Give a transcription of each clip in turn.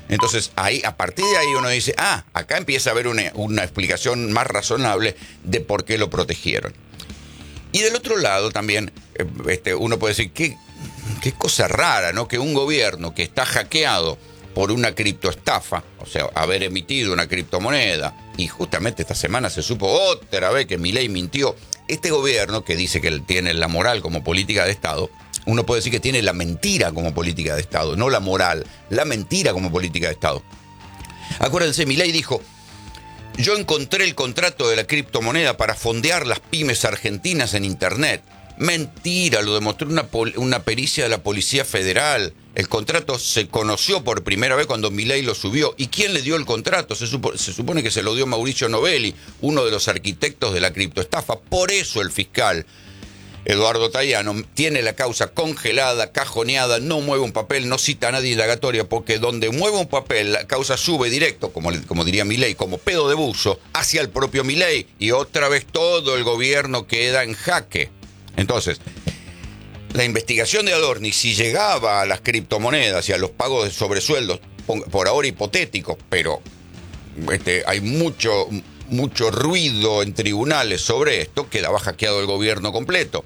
Entonces, ahí, a partir de ahí uno dice, acá empieza a haber una explicación más razonable de por qué lo protegieron. Y del otro lado también, uno puede decir, qué cosa rara, ¿no? Que un gobierno que está hackeado por una criptoestafa, o sea, haber emitido una criptomoneda, y justamente esta semana se supo otra vez que Milei mintió. Este gobierno, que dice que tiene la moral como política de Estado, uno puede decir que tiene la mentira como política de Estado, no la moral, la mentira como política de Estado. Acuérdense, Milei dijo, yo encontré el contrato de la criptomoneda para fondear las pymes argentinas en Internet. Mentira, lo demostró una pericia de la Policía Federal. El contrato se conoció por primera vez cuando Milei lo subió. ¿Y quién le dio el contrato? Se supone que se lo dio Mauricio Novelli, uno de los arquitectos de la criptoestafa. Por eso el fiscal Eduardo Tayano tiene la causa congelada, cajoneada, no mueve un papel, no cita a nadie indagatoria, porque donde mueve un papel, la causa sube directo, como diría Milei, como pedo de buzo, hacia el propio Milei, y otra vez todo el gobierno queda en jaque. Entonces, la investigación de Adorni, si llegaba a las criptomonedas y a los pagos de sobresueldos, por ahora hipotéticos, pero hay mucho ruido en tribunales sobre esto, quedaba hackeado el gobierno completo.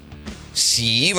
Si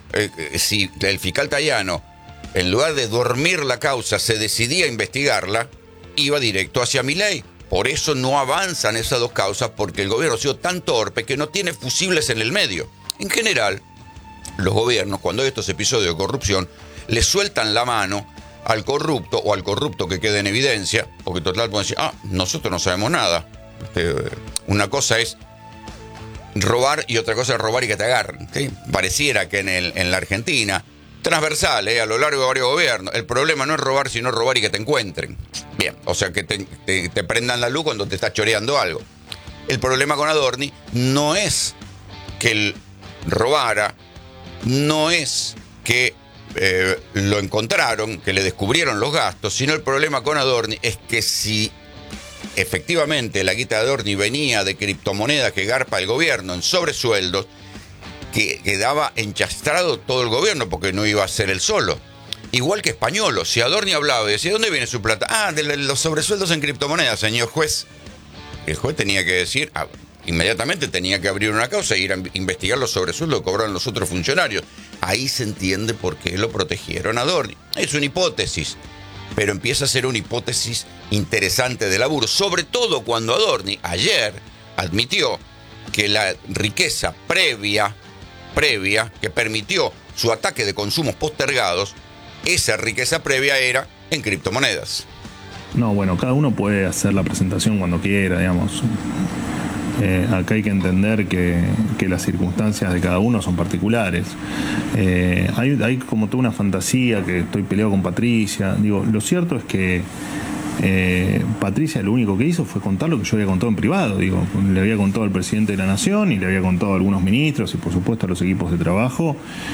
el fiscal Tayano, en lugar de dormir la causa, se decidía a investigarla, iba directo hacia Milei. Por eso no avanzan esas dos causas, porque el gobierno ha sido tan torpe que no tiene fusibles en el medio. En general, los gobiernos, cuando hay estos episodios de corrupción, le sueltan la mano al corrupto, o al corrupto que quede en evidencia, porque total pueden decir, nosotros no sabemos nada. Una cosa es robar y otra cosa es robar y que te agarren, ¿sí? Pareciera que en la Argentina, transversal, a lo largo de varios gobiernos, el problema no es robar, sino robar y que te encuentren. Bien, o sea, que te prendan la luz cuando te estás choreando algo. El problema con Adorni no es que él robara, no es que lo encontraron, que le descubrieron los gastos, sino el problema con Adorni es que si efectivamente la guita de Adorni venía de criptomonedas que garpa el gobierno en sobresueldos, que quedaba enchastrado todo el gobierno, porque no iba a ser él solo. Igual que Españolo, si Adorni hablaba y decía, ¿dónde viene su plata? De los sobresueldos en criptomonedas, señor juez. El juez tenía que decir, inmediatamente tenía que abrir una causa e ir a investigar los sobresueldos que cobraron los otros funcionarios. Ahí se entiende por qué lo protegieron a Adorni. Es una hipótesis, pero empieza a ser una hipótesis interesante de laburo, sobre todo cuando Adorni ayer admitió que la riqueza previa que permitió su ataque de consumos postergados, esa riqueza previa era en criptomonedas. No, bueno, cada uno puede hacer la presentación cuando quiera, digamos. Acá hay que entender que las circunstancias de cada uno son particulares. Hay como toda una fantasía que estoy peleado con Patricia. Digo, lo cierto es que Patricia lo único que hizo fue contar lo que yo había contado en privado. Digo, le había contado al presidente de la Nación y le había contado a algunos ministros y por supuesto a los equipos de trabajo,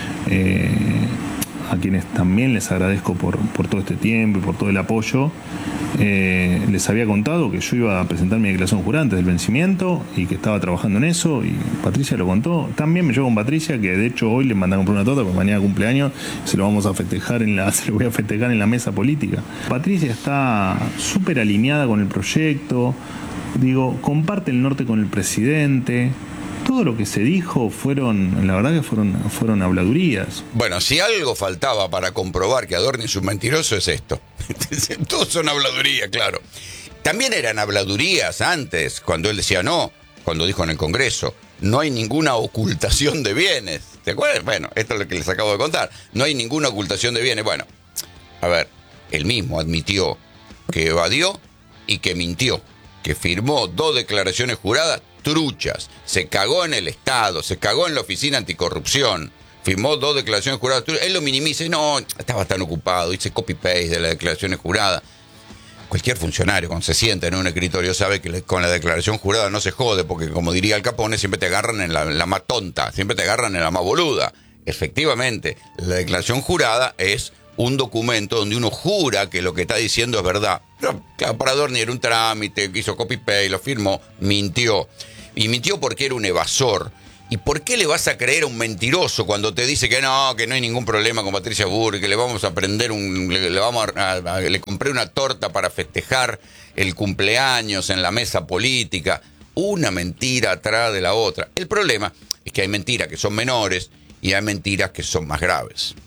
a quienes también les agradezco por todo este tiempo y por todo el apoyo. Les había contado que yo iba a presentar mi declaración jurada antes del vencimiento y que estaba trabajando en eso, y Patricia lo contó. También me llevo con Patricia, que de hecho hoy le mandaron a comprar una torta porque mañana cumpleaños, se lo voy a festejar en la mesa política. Patricia está súper alineada con el proyecto, digo, comparte el norte con el presidente. Todo lo que se dijo la verdad que fueron habladurías. Bueno, si algo faltaba para comprobar que Adorni es un mentiroso, es esto. Todos son habladurías, claro. También eran habladurías antes, cuando él decía cuando dijo en el Congreso, no hay ninguna ocultación de bienes. ¿Te acuerdas? Bueno, esto es lo que les acabo de contar. No hay ninguna ocultación de bienes. Bueno, a ver, él mismo admitió que evadió y que mintió, que firmó 2 declaraciones juradas truchas, se cagó en el Estado, se cagó en la Oficina Anticorrupción, firmó 2 declaraciones juradas truchas. Él lo minimiza y no, estaba tan ocupado, hice copy-paste de las declaraciones juradas. Cualquier funcionario cuando se sienta en un escritorio sabe que con la declaración jurada no se jode, porque como diría Al Capone, siempre te agarran en la más tonta, siempre te agarran en la más boluda. Efectivamente, la declaración jurada es un documento donde uno jura que lo que está diciendo es verdad. Pero claro, para Adorni era un trámite, hizo copy-paste, lo firmó, mintió. Y mintió porque era un evasor. ¿Y por qué le vas a creer a un mentiroso cuando te dice que no hay ningún problema con Patricia Bullrich, que le vamos a prender le compré una torta para festejar el cumpleaños en la mesa política? Una mentira atrás de la otra. El problema es que hay mentiras que son menores y hay mentiras que son más graves.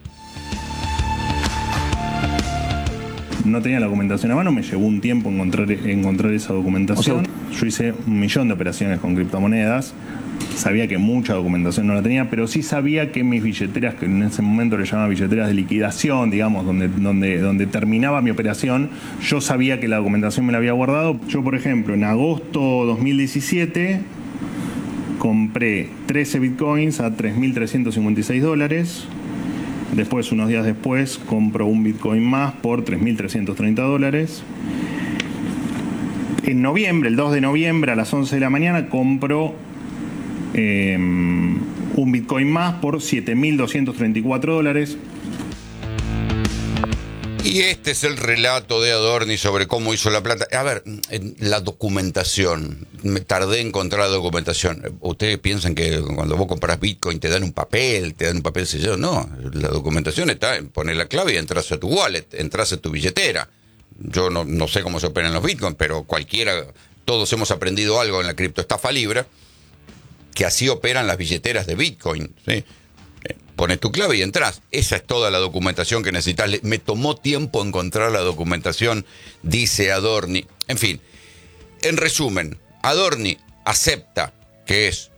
No tenía la documentación a mano, me llevó un tiempo encontrar esa documentación. O sea, yo hice 1.000.000 de operaciones con criptomonedas. Sabía que mucha documentación no la tenía, pero sí sabía que mis billeteras, que en ese momento le llamaban billeteras de liquidación, digamos, donde terminaba mi operación, yo sabía que la documentación me la había guardado. Yo, por ejemplo, en agosto 2017 compré 13 bitcoins a $3.356. Después, unos días después, compro un bitcoin más por $3.330. En noviembre, el 2 de noviembre a las 11 de la mañana, compro un bitcoin más por $7.234. Y este es el relato de Adorni sobre cómo hizo la plata. A ver, la documentación. Me tardé en encontrar la documentación. Ustedes piensan que cuando vos compras Bitcoin te dan un papel sellado. No, la documentación está en poner la clave y entras a tu wallet, entras a tu billetera. Yo no sé cómo se operan los Bitcoin, pero todos hemos aprendido algo en la criptoestafa libre, que así operan las billeteras de Bitcoin, ¿sí? Pones tu clave y entras. Esa es toda la documentación que necesitas. Me tomó tiempo encontrar la documentación, dice Adorni. En fin, en resumen, Adorni acepta que es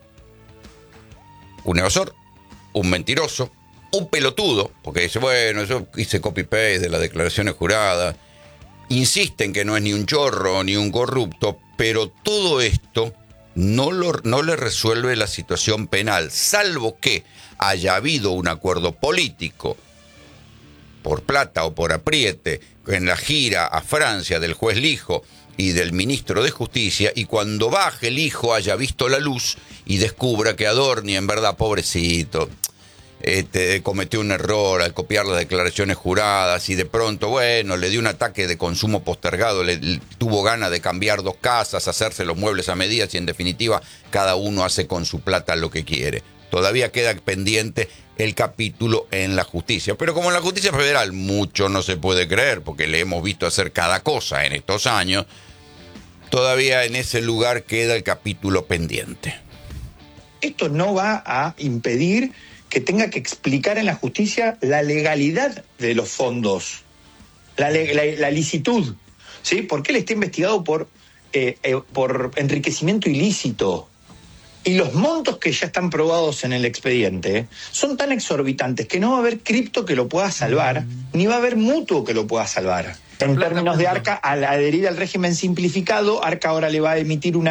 un evasor, un mentiroso, un pelotudo, porque dice, bueno, yo hice copy-paste de las declaraciones juradas. Insiste en que no es ni un chorro ni un corrupto, pero todo esto no le resuelve la situación penal, salvo que haya habido un acuerdo político por plata o por apriete en la gira a Francia del juez Lijo y del ministro de Justicia, y cuando baje el hijo haya visto la luz y descubra que Adorni, en verdad, pobrecito, cometió un error al copiar las declaraciones juradas y de pronto, bueno, le dio un ataque de consumo postergado, tuvo ganas de cambiar 2 casas, hacerse los muebles a medidas y en definitiva cada uno hace con su plata lo que quiere. Todavía queda pendiente el capítulo en la justicia, pero como en la justicia federal mucho no se puede creer porque le hemos visto hacer cada cosa en estos años, todavía en ese lugar queda el capítulo pendiente. Esto no va a impedir que tenga que explicar en la justicia la legalidad de los fondos, la licitud, ¿sí? Porque él está investigado por enriquecimiento ilícito. Y los montos que ya están probados en el expediente son tan exorbitantes que no va a haber cripto que lo pueda salvar, ni va a haber mutuo que lo pueda salvar. En términos de Arca, al adherir al régimen simplificado, Arca ahora le va a emitir un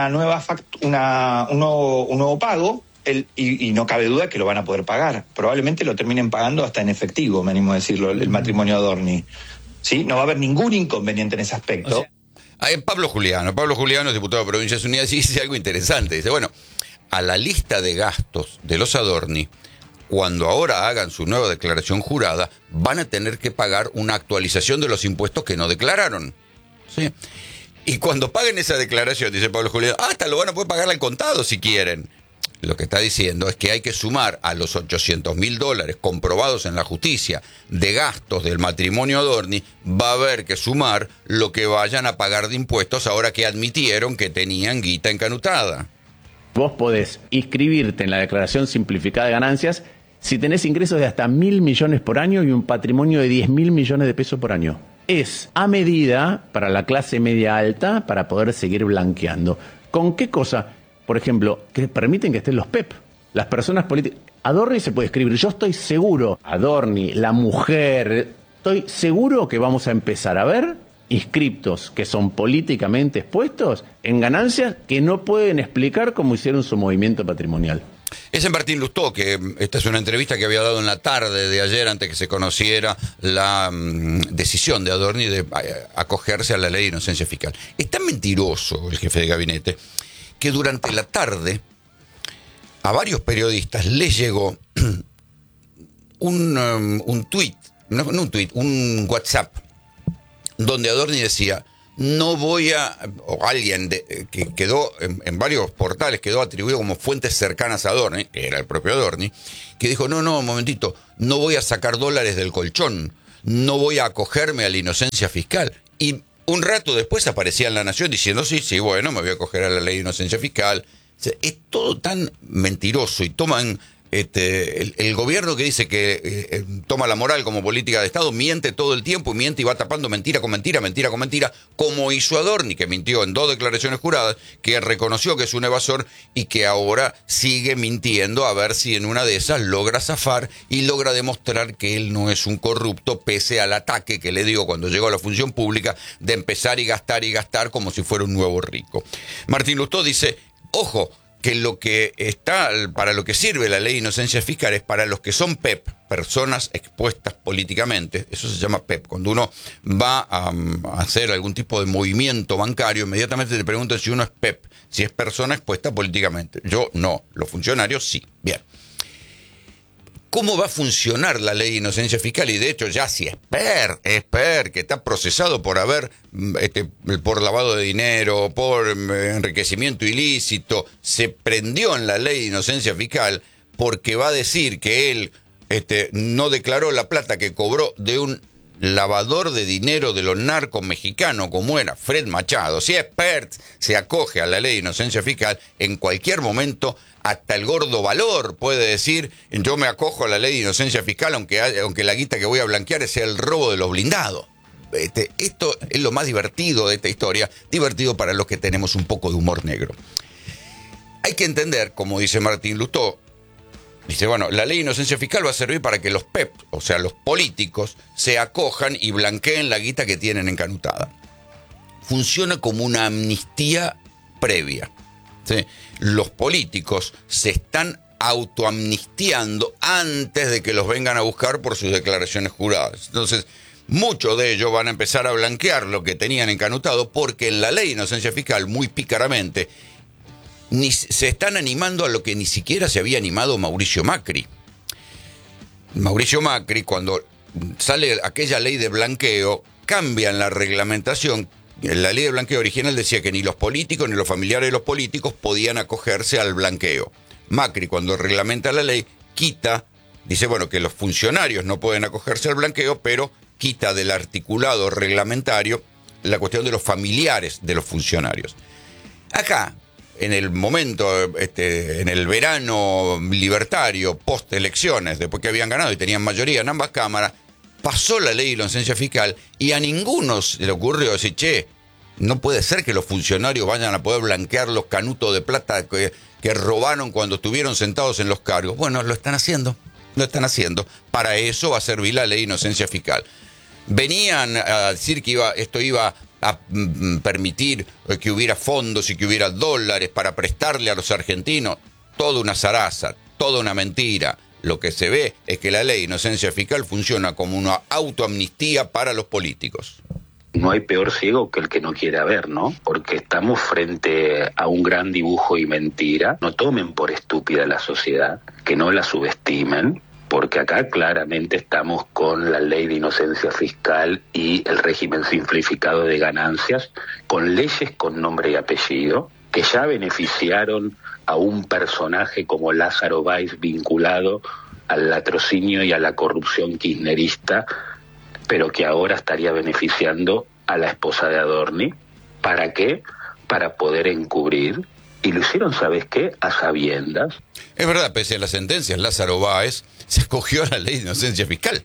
nuevo pago, y no cabe duda que lo van a poder pagar. Probablemente lo terminen pagando hasta en efectivo, me animo a decirlo, el matrimonio Adorni. ¿Sí? No va a haber ningún inconveniente en ese aspecto. O sea, Pablo Juliano, diputado de Provincias Unidas, dice algo interesante. Dice, bueno, a la lista de gastos de los Adorni, cuando ahora hagan su nueva declaración jurada, van a tener que pagar una actualización de los impuestos que no declararon. ¿Sí? Y cuando paguen esa declaración, dice Pablo Juliano, hasta lo van a poder pagar al contado si quieren. Lo que está diciendo es que hay que sumar a los $800.000 comprobados en la justicia de gastos del matrimonio Adorni, va a haber que sumar lo que vayan a pagar de impuestos ahora que admitieron que tenían guita encanutada. Vos podés inscribirte en la declaración simplificada de ganancias si tenés ingresos de hasta 1.000 millones por año y un patrimonio de 10.000 millones de pesos por año. Es a medida para la clase media alta para poder seguir blanqueando. ¿Con qué cosa? Por ejemplo, que permiten que estén los PEP, las personas políticas. Adorni se puede escribir, yo estoy seguro, Adorni, la mujer, estoy seguro que vamos a empezar a ver inscriptos que son políticamente expuestos en ganancias que no pueden explicar cómo hicieron su movimiento patrimonial. Es en Martín Lustó, que esta es una entrevista que había dado en la tarde de ayer antes que se conociera la decisión de Adorni de acogerse a la ley de inocencia fiscal. Es tan mentiroso el jefe de gabinete que durante la tarde a varios periodistas les llegó un WhatsApp, donde Adorni decía, no voy a... o alguien que quedó en varios portales, quedó atribuido como fuentes cercanas a Adorni, que era el propio Adorni, que dijo, no, un momentito, no voy a sacar dólares del colchón, no voy a acogerme a la inocencia fiscal. Y un rato después aparecía en La Nación diciendo, sí, bueno, me voy a acoger a la ley de inocencia fiscal. O sea, es todo tan mentiroso y toman... el gobierno que dice que toma la moral como política de Estado miente todo el tiempo y miente y va tapando mentira con mentira, como hizo Adorni, que mintió en 2 declaraciones juradas, que reconoció que es un evasor y que ahora sigue mintiendo a ver si en una de esas logra zafar y logra demostrar que él no es un corrupto, pese al ataque que le dio cuando llegó a la función pública de empezar y gastar como si fuera un nuevo rico. Martín Lustó dice, ojo, que lo que está, para lo que sirve la ley de inocencia fiscal es para los que son PEP, personas expuestas políticamente. Eso se llama PEP. Cuando uno va a hacer algún tipo de movimiento bancario, inmediatamente te preguntan si uno es PEP, si es persona expuesta políticamente. Yo no, los funcionarios sí. Bien. ¿Cómo va a funcionar la ley de inocencia fiscal? Y de hecho ya si Esper, que está procesado por por lavado de dinero, por enriquecimiento ilícito, se prendió en la ley de inocencia fiscal porque va a decir que él no declaró la plata que cobró de un lavador de dinero de los narcos mexicanos como era Fred Machado. Si Esper se acoge a la ley de inocencia fiscal, en cualquier momento hasta el gordo Valor puede decir, yo me acojo a la ley de inocencia fiscal aunque la guita que voy a blanquear sea el robo de los blindados. Esto es lo más divertido de esta historia, divertido para los que tenemos un poco de humor negro. Hay que entender, como dice Martín Lustó, dice, bueno, la ley de inocencia fiscal va a servir para que los PEP, o sea, los políticos, se acojan y blanqueen la guita que tienen encanutada. Funciona como una amnistía previa. ¿Sí? Los políticos se están autoamnistiando antes de que los vengan a buscar por sus declaraciones juradas. Entonces, muchos de ellos van a empezar a blanquear lo que tenían encanutado porque en la ley de inocencia fiscal, muy pícaramente, se están animando a lo que ni siquiera se había animado Mauricio Macri. Mauricio Macri, cuando sale aquella ley de blanqueo, cambian la reglamentación. La ley de blanqueo original decía que ni los políticos ni los familiares de los políticos podían acogerse al blanqueo. Macri, cuando reglamenta la ley, dice, bueno, que los funcionarios no pueden acogerse al blanqueo, pero quita del articulado reglamentario la cuestión de los familiares de los funcionarios. Acá, en el momento, en el verano libertario, post elecciones, después que habían ganado y tenían mayoría en ambas cámaras, pasó la ley de inocencia fiscal y a ninguno se le ocurrió decir, no puede ser que los funcionarios vayan a poder blanquear los canutos de plata que robaron cuando estuvieron sentados en los cargos. Bueno, lo están haciendo. Para eso va a servir la ley de inocencia fiscal. Venían a decir que esto iba a permitir que hubiera fondos y que hubiera dólares para prestarle a los argentinos. Toda una zaraza, toda una mentira. Lo que se ve es que la ley de inocencia fiscal funciona como una autoamnistía para los políticos. No hay peor ciego que el que no quiere ver, ¿no? Porque estamos frente a un gran dibujo y mentira. No tomen por estúpida la sociedad, que no la subestimen, porque acá claramente estamos con la ley de inocencia fiscal y el régimen simplificado de ganancias, con leyes con nombre y apellido, que ya beneficiaron a un personaje como Lázaro Báez vinculado al latrocinio y a la corrupción kirchnerista, pero que ahora estaría beneficiando a la esposa de Adorni. ¿Para qué? Para poder encubrir. Y lo hicieron, ¿sabes qué? A sabiendas. Es verdad, pese a las sentencias, Lázaro Báez se acogió a la ley de inocencia fiscal.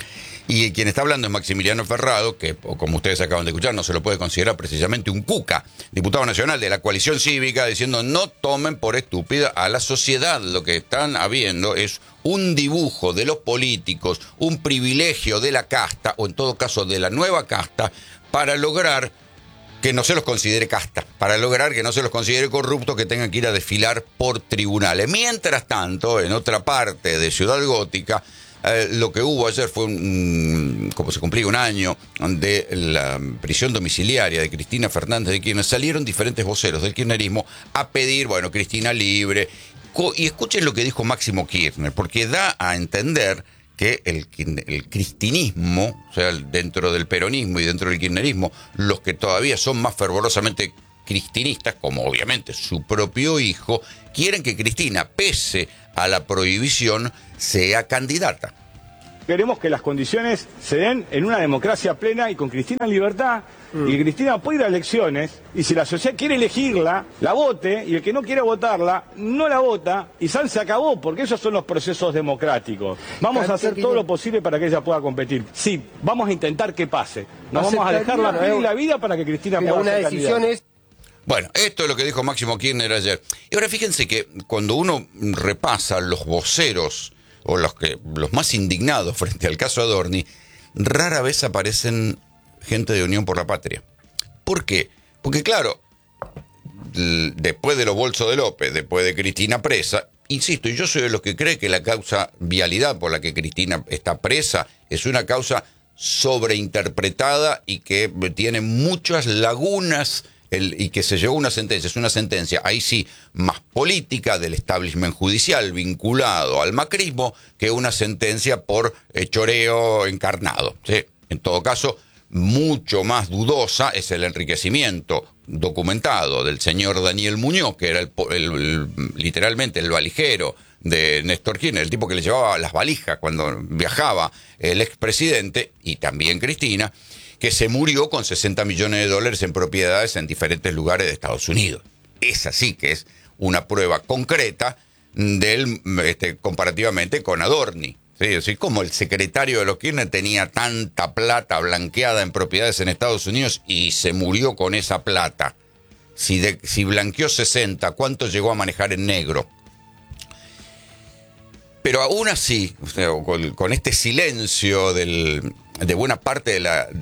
Y quien está hablando es Maximiliano Ferrado, que, como ustedes acaban de escuchar, no se lo puede considerar precisamente un cuca, diputado nacional de la coalición cívica, diciendo no tomen por estúpida a la sociedad. Lo que están habiendo es un dibujo de los políticos, un privilegio de la casta, o en todo caso de la nueva casta, para lograr que no se los considere casta, para lograr que no se los considere corruptos, que tengan que ir a desfilar por tribunales. Mientras tanto, en otra parte de Ciudad Gótica, lo que hubo ayer fue, como se cumplía un año de la prisión domiciliaria de Cristina Fernández de Kirchner, salieron diferentes voceros del kirchnerismo a pedir, bueno, Cristina libre. Y escuchen lo que dijo Máximo Kirchner, porque da a entender que el cristinismo, o sea, dentro del peronismo y dentro del kirchnerismo, los que todavía son más fervorosamente cristinistas, como obviamente su propio hijo, quieren que Cristina, pese a la prohibición, sea candidata. Queremos que las condiciones se den en una democracia plena y con Cristina en libertad, y que Cristina pueda ir a elecciones, y si la sociedad quiere elegirla, la vote, y el que no quiera votarla, no la vota, y se acabó, porque esos son los procesos democráticos. Vamos a hacer todo lo posible para que ella pueda competir. Sí, vamos a intentar que pase. Nos vamos a dejar la vida para que Cristina pueda ser candidata. Bueno, esto es lo que dijo Máximo Kirchner ayer. Y ahora fíjense que cuando uno repasa los voceros o los más indignados frente al caso Adorni, rara vez aparecen gente de Unión por la Patria. ¿Por qué? Porque claro, después de los bolsos de López, después de Cristina presa, insisto, y yo soy de los que cree que la causa vialidad por la que Cristina está presa es una causa sobreinterpretada y que tiene muchas lagunas y que se llegó a una sentencia. Es una sentencia, ahí sí, más política del establishment judicial vinculado al macrismo que una sentencia por choreo encarnado, ¿sí? En todo caso, mucho más dudosa es el enriquecimiento documentado del señor Daniel Muñoz, que era literalmente el valijero de Néstor Kirchner, el tipo que le llevaba las valijas cuando viajaba el expresidente, y también Cristina, que se murió con $60 millones en propiedades en diferentes lugares de Estados Unidos. Esa sí que es una prueba concreta comparativamente con Adorni. Sí, es decir, como el secretario de los Kirchner tenía tanta plata blanqueada en propiedades en Estados Unidos y se murió con esa plata. Si blanqueó 60, ¿cuánto llegó a manejar en negro? Pero aún así, o sea, con este silencio de buena parte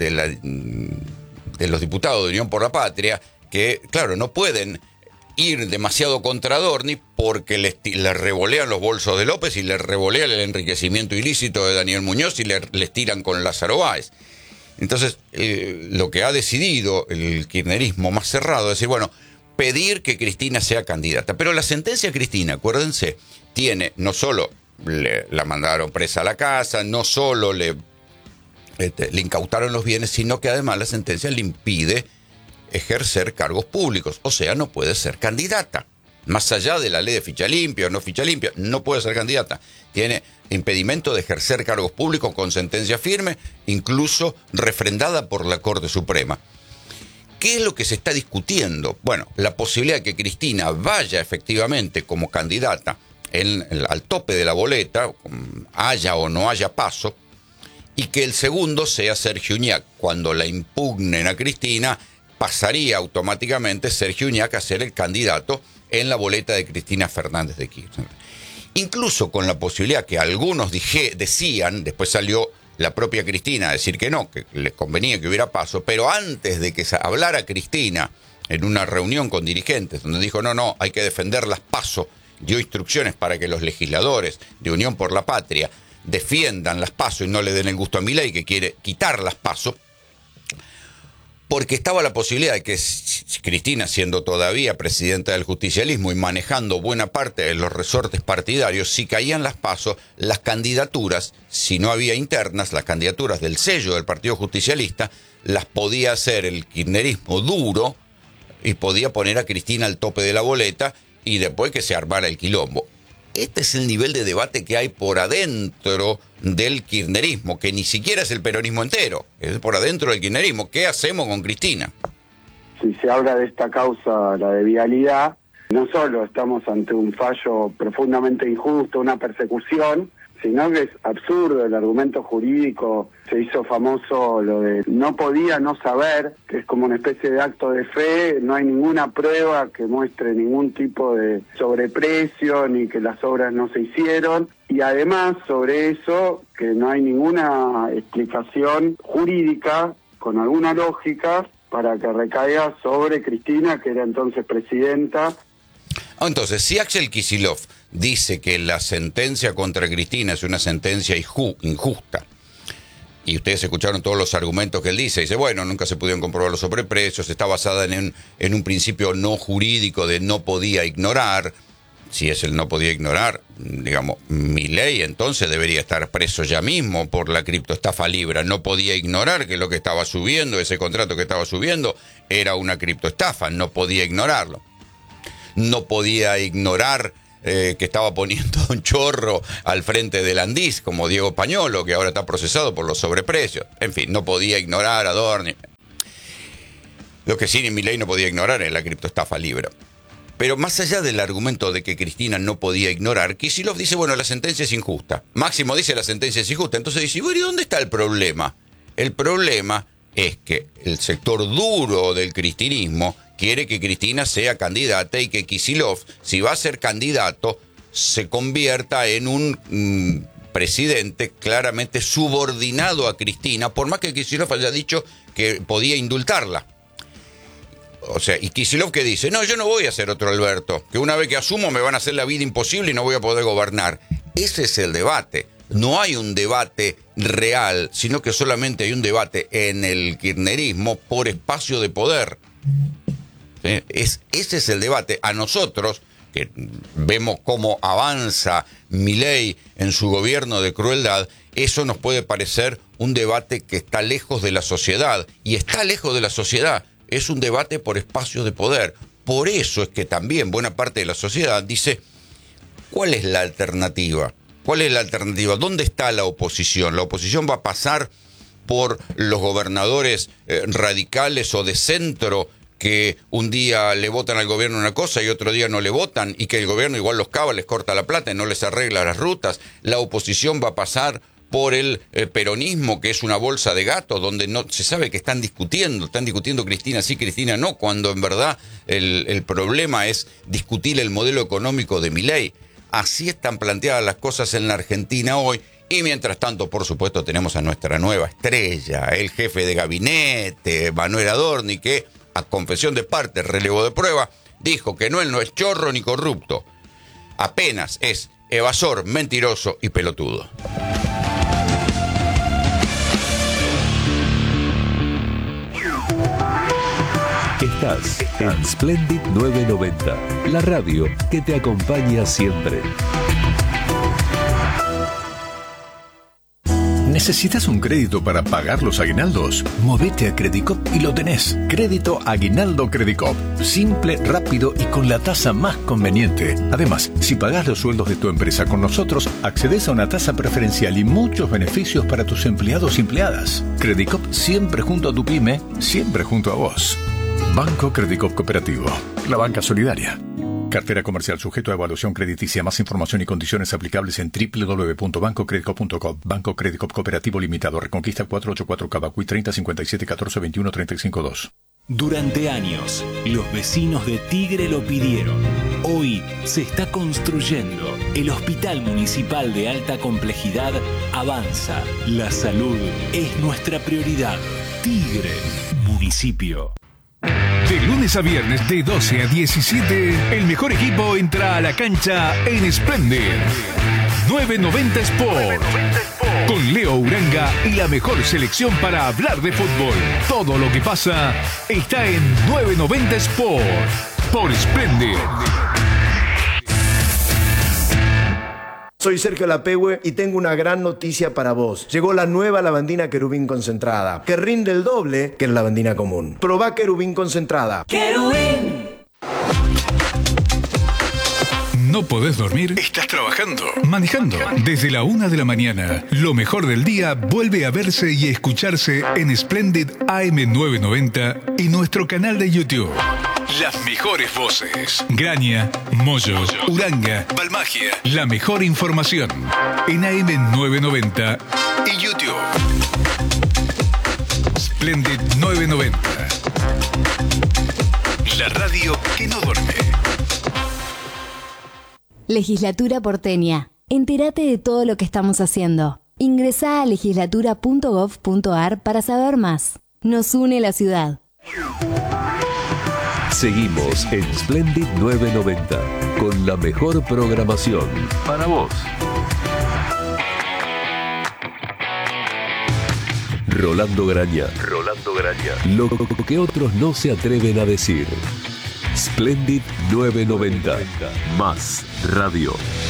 de los diputados de Unión por la Patria, que, claro, no pueden ir demasiado contra Adorni porque le revolean los bolsos de López y le revolean el enriquecimiento ilícito de Daniel Muñoz y les tiran con Lázaro Báez. Entonces, lo que ha decidido el kirchnerismo más cerrado es decir, bueno, pedir que Cristina sea candidata. Pero la sentencia a Cristina, acuérdense, tiene no solo la mandaron presa a la casa, no solo le incautaron los bienes, sino que además la sentencia le impide ejercer cargos públicos, o sea, no puede ser candidata. Más allá de la ley de ficha limpia o no ficha limpia, no puede ser candidata. Tiene impedimento de ejercer cargos públicos con sentencia firme, incluso refrendada por la Corte Suprema. ¿Qué es lo que se está discutiendo? Bueno, la posibilidad de que Cristina vaya efectivamente como candidata al tope de la boleta, haya o no haya paso, y que el segundo sea Sergio Uñac. Cuando la impugnen a Cristina, pasaría automáticamente Sergio Uñac a ser el candidato en la boleta de Cristina Fernández de Kirchner. Incluso con la posibilidad que algunos decían, después salió la propia Cristina a decir que no, que les convenía que hubiera paso, pero antes de que hablara Cristina en una reunión con dirigentes, donde dijo no, hay que defender las PASO, dio instrucciones para que los legisladores de Unión por la Patria defiendan las PASO y no le den el gusto a Milei, que quiere quitar las PASO, porque estaba la posibilidad de que Cristina, siendo todavía presidenta del justicialismo y manejando buena parte de los resortes partidarios, si caían las PASO, las candidaturas, si no había internas, las candidaturas del sello del Partido Justicialista, las podía hacer el kirchnerismo duro y podía poner a Cristina al tope de la boleta y después que se armara el quilombo. Este es el nivel de debate que hay por adentro del kirchnerismo, que ni siquiera es el peronismo entero, es por adentro del kirchnerismo. ¿Qué hacemos con Cristina? Si se habla de esta causa, la de vialidad, no solo estamos ante un fallo profundamente injusto, una persecución, sino que es absurdo el argumento jurídico. Se hizo famoso lo de no podía no saber, que es como una especie de acto de fe. No hay ninguna prueba que muestre ningún tipo de sobreprecio ni que las obras no se hicieron, y además sobre eso que no hay ninguna explicación jurídica con alguna lógica para que recaiga sobre Cristina, que era entonces presidenta. Entonces, si Axel Kicillof dice que la sentencia contra Cristina es una sentencia injusta, y ustedes escucharon todos los argumentos que él dice, bueno, nunca se pudieron comprobar los sobreprecios, está basada en un principio no jurídico de no podía ignorar, si es él no podía ignorar, digamos, Milei entonces debería estar preso ya mismo por la criptoestafa Libra. No podía ignorar que lo que estaba subiendo, ese contrato que estaba subiendo, era una criptoestafa, no podía ignorarlo. No podía ignorar que estaba poniendo un chorro al frente del Andís, como Diego Pañolo, que ahora está procesado por los sobreprecios. En fin, no podía ignorar a Adorni. Lo que sí Milei no podía ignorar es la criptoestafa Libra. Pero más allá del argumento de que Cristina no podía ignorar, Kicillof dice, bueno, la sentencia es injusta. Máximo dice, la sentencia es injusta. Entonces dice, bueno, ¿y dónde está el problema? El problema es que el sector duro del cristinismo quiere que Cristina sea candidata y que Kicillof, si va a ser candidato, se convierta en un presidente claramente subordinado a Cristina, por más que Kicillof haya dicho que podía indultarla. O sea, y Kicillof que dice, no, yo no voy a ser otro Alberto, que una vez que asumo me van a hacer la vida imposible y no voy a poder gobernar. Ese es el debate. No hay un debate real, sino que solamente hay un debate en el kirchnerismo por espacio de poder. ¿Sí? Ese es el debate. A nosotros, que vemos cómo avanza Milei en su gobierno de crueldad, eso nos puede parecer un debate que está lejos de la sociedad. Y está lejos de la sociedad. Es un debate por espacio de poder. Por eso es que también buena parte de la sociedad dice, ¿cuál es la alternativa? ¿Cuál es la alternativa? ¿Dónde está la oposición? ¿La oposición va a pasar por los gobernadores radicales o de centro que un día le votan al gobierno una cosa y otro día no le votan y que el gobierno igual los cava, les corta la plata y no les arregla las rutas? ¿La oposición va a pasar por el peronismo, que es una bolsa de gatos, donde no se sabe que están discutiendo Cristina sí, Cristina no, cuando en verdad el problema es discutir el modelo económico de Milei? Así están planteadas las cosas en la Argentina hoy, y mientras tanto, por supuesto, tenemos a nuestra nueva estrella, el jefe de gabinete, Manuel Adorni, que, a confesión de parte, relevo de prueba, dijo que él no es chorro ni corrupto, apenas es evasor, mentiroso y pelotudo. Estás en Splendid 990, la radio que te acompaña siempre. ¿Necesitas un crédito para pagar los aguinaldos? Movete a Credicop y lo tenés. Crédito Aguinaldo Credicop. Simple, rápido y con la tasa más conveniente. Además, si pagás los sueldos de tu empresa con nosotros, accedes a una tasa preferencial y muchos beneficios para tus empleados y empleadas. Credicop siempre junto a tu pyme, siempre junto a vos. Banco Credicop Cooperativo. La banca solidaria. Cartera comercial sujeto a evaluación crediticia. Más información y condiciones aplicables en www.bancocredicop.com. Banco Credicop Cooperativo Limitado. Reconquista 484 Cavacuy 30 57 14 21 35 2. Durante años, los vecinos de Tigre lo pidieron. Hoy se está construyendo. El Hospital Municipal de Alta Complejidad avanza. La salud es nuestra prioridad. Tigre, municipio. De lunes a viernes de 12 a 17, el mejor equipo entra a la cancha en Splendid 990 Sport. Con Leo Uranga y la mejor selección para hablar de fútbol. Todo lo que pasa está en 990 Sport por Splendid. Soy Sergio Lapehue y tengo una gran noticia para vos. Llegó la nueva lavandina Querubín concentrada, que rinde el doble que la lavandina común. Probá Querubín concentrada. ¡Querubín! ¿No podés dormir? ¿Estás trabajando? ¿Manejando? Desde la 1 de la mañana, lo mejor del día vuelve a verse y escucharse en Splendid AM990 y nuestro canal de YouTube. Las mejores voces. Graña, Moyo, Uranga, Balmagia. La mejor información en AM990 y YouTube. Splendid 990. La radio que no duerme. Legislatura porteña. Entérate de todo lo que estamos haciendo. Ingresá a legislatura.gov.ar para saber más. Nos une la ciudad. Seguimos en Splendid 990 con la mejor programación para vos. Rolando Graña. Lo que otros no se atreven a decir. Splendid 990. Más radio.